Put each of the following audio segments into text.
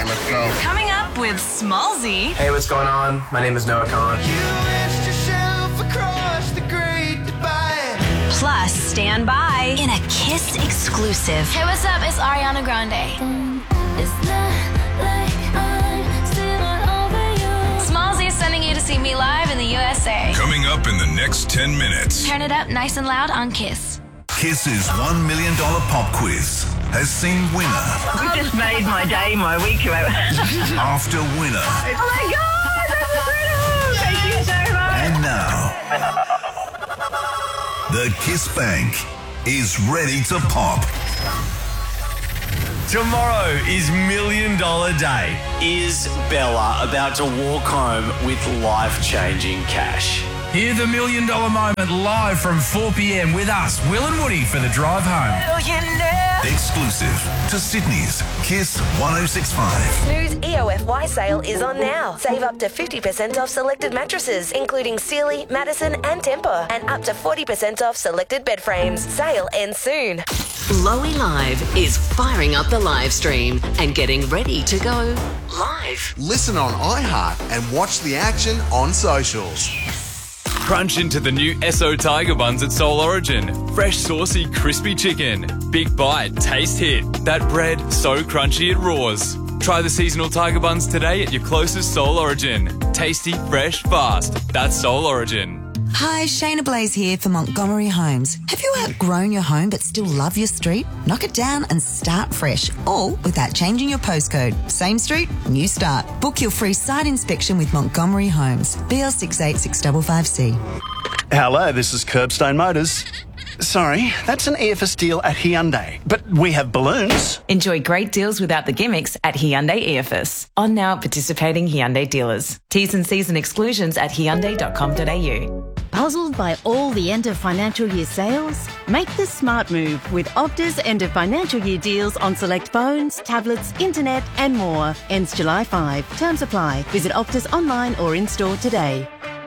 Let's go. Coming up with Smallzy. Hey, what's going on? My name is Noah Khan. Plus, stand by in a Kiss exclusive. Hey, what's up? It's Ariana Grande. Smallzy is sending you to see me live in the USA. Coming up in the next 10 minutes. Turn it up nice and loud on Kiss. Kiss's $1 million pop quiz has seen winner You just made my day, my week. after winner. Oh my God, that's incredible! Thank you so much. And now, the Kiss Bank is ready to pop. Tomorrow is $1 Million Day. Is Bella about to walk home with life-changing cash? Hear the $1 Million moment live from 4 p.m. with us, Will and Woody, for the drive home. Exclusive to Sydney's Kiss 106.5. Snooze EOFY sale is on now. Save up to 50% off selected mattresses, including Sealy, Madison and Tempur, and up to 40% off selected bed frames. Sale ends soon. Lowy Live is firing up the live stream and getting ready to go live. Listen on iHeart and watch the action on socials. Crunch into the new Esso Tiger Buns at Soul Origin. Fresh, saucy, crispy chicken. Big bite, taste hit. That bread, so crunchy it roars. Try the seasonal Tiger Buns today at your closest Soul Origin. Tasty, fresh, fast. That's Soul Origin. Hi, Shayna Blaze here for Montgomery Homes. Have you outgrown your home but still love your street? Knock it down and start fresh, all without changing your postcode. Same street, new start. Book your free site inspection with Montgomery Homes. BL686555C. Hello, this is Curbstone Motors. Sorry, that's an EFS deal at Hyundai, but we have balloons. Enjoy great deals without the gimmicks at Hyundai EFS. On now at participating Hyundai dealers. T's and C's and exclusions at hyundai.com.au. Puzzled by all the end of financial year sales? Make the smart move with Opta's end of financial year deals on select phones, tablets, internet and more. Ends July 5. Terms apply. Visit Opta's online or in-store today.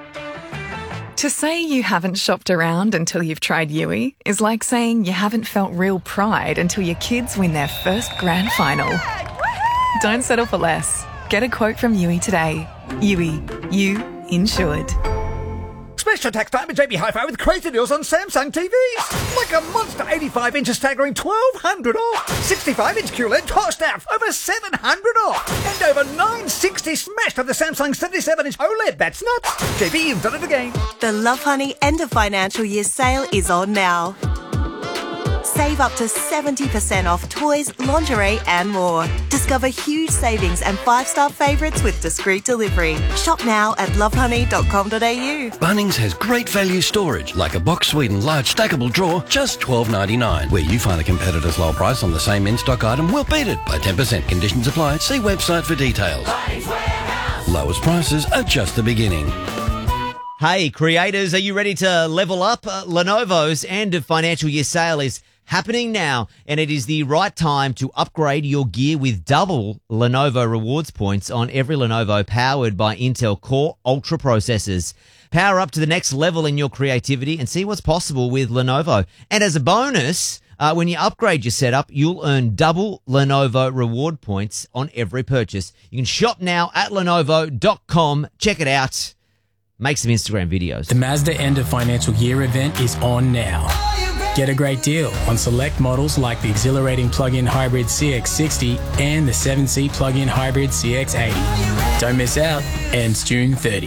To say you haven't shopped around until you've tried Yui is like saying you haven't felt real pride until your kids win their first grand final. Don't settle for less. Get a quote from Yui today. Yui, you insured. Special tax time at JB Hi-Fi with crazy deals on Samsung TVs. Like a monster 85-inch staggering $1,200 off. 65-inch QLED tossed out over $700 off. And over $960 smashed on the Samsung 77-inch OLED. That's nuts. JB, you've done it again. The Love Honey end of financial year sale is on now. Save up to 70% off toys, lingerie and more. Discover huge savings and 5-star favourites with discreet delivery. Shop now at lovehoney.com.au. Bunnings has great value storage, like a Box Sweden large stackable drawer, just $12.99. Where you find a competitor's low price on the same in-stock item, we'll beat it by 10%. Conditions apply. See website for details. Lowest prices are just the beginning. Hey, creators, are you ready to level up? Lenovo's end of financial year sale is happening now, and it is the right time to upgrade your gear with double Lenovo rewards points on every Lenovo powered by Intel Core Ultra processors. Power up to the next level in your creativity and see what's possible with Lenovo. And as a bonus, when you upgrade your setup, you'll earn double Lenovo reward points on every purchase. You can shop now at Lenovo.com. Check it out. Make some Instagram videos. The Mazda end of financial year event is on now. Get a great deal on select models like the exhilarating plug-in hybrid CX-60 and the 7-seat plug-in hybrid CX-80. Don't miss out. Ends June 30.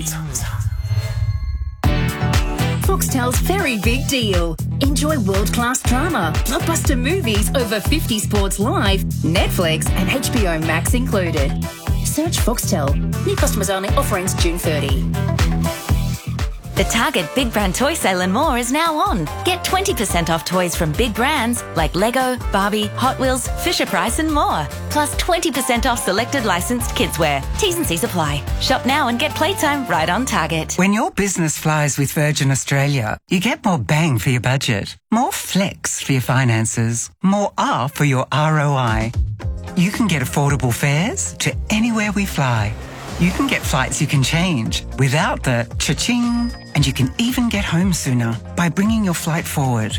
Foxtel's very big deal. Enjoy world-class drama, blockbuster movies, over 50 sports live, Netflix and HBO Max included. Search Foxtel. New customers only. Offerings June 30. The Target Big Brand Toy Sale and more is now on. Get 20% off toys from big brands like Lego, Barbie, Hot Wheels, Fisher-Price and more. Plus 20% off selected licensed kidswear. T's and C's apply. Shop now and get playtime right on Target. When your business flies with Virgin Australia, you get more bang for your budget, more flex for your finances, more R for your ROI. You can get affordable fares to anywhere we fly. You can get flights you can change without the cha-ching, and you can even get home sooner by bringing your flight forward.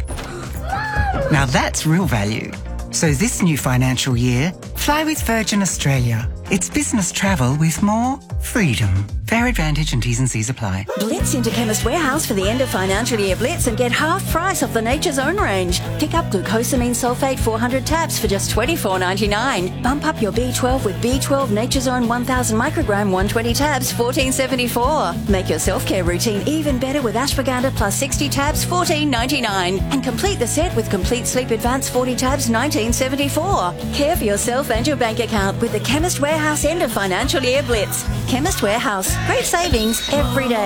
Now that's real value. So this new financial year, fly with Virgin Australia. It's business travel with more freedom. Fair Advantage and T's and C's apply. Blitz into Chemist Warehouse for the end of financial year blitz and get half price off the Nature's Own range. Pick up glucosamine sulfate 400 tabs for just $24.99. Bump up your B12 with B12 Nature's Own 1000 microgram 120 tabs, $14.74. Make your self-care routine even better with ashwagandha plus 60 tabs, $14.99. And complete the set with Complete Sleep Advance 40 tabs, $19.74. Care for yourself and your bank account with the Chemist Warehouse end of financial year blitz. Chemist Warehouse. Great savings every day.